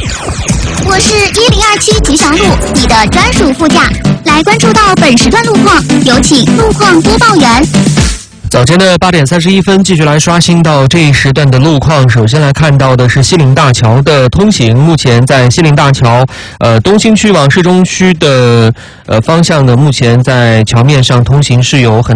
我是1027吉祥路，你的专属副驾。来关注到本时段路况，有请路况播报员。 早前的8点31分，继续来刷新到这一时段的路况。首先来看到的是西岭大桥的通行，目前在西岭大桥，东兴区往市中区的方向呢，目前在桥面上通行是有很